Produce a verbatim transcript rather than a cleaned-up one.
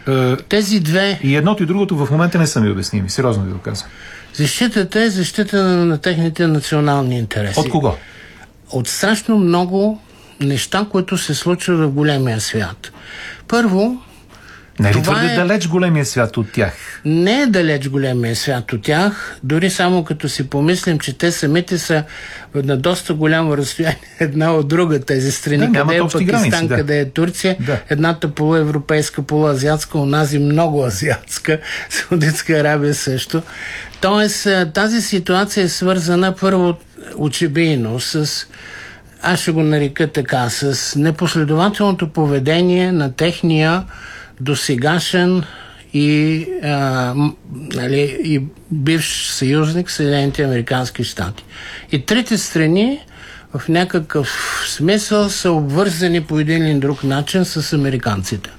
Тези две... И едното и другото в момента не са ми обясними. Сериозно ви го казвам. Защитата е защита на, на техните национални интереси. От кого? От страшно много неща, които се случват в големия свят. Първо, не ли това твърде е... далеч големия свят от тях? Не е далеч големия свят от тях, дори само като си помислим, че те самите са на доста голямо разстояние една от друга, тези страни, да, къде е Пакистан, граници, да. къде е Турция, да. Едната полуевропейска, полуазиатска, онази много азиатска, Саудитска Арабия също. Тоест, тази ситуация е свързана първо очебийно с, аз ще го нарека така, с непоследователното поведение на техния досегашен и, а, нали, и бивш съюзник Съединените американски щати. И трите страни в някакъв смисъл са обвързани по един или друг начин с американците.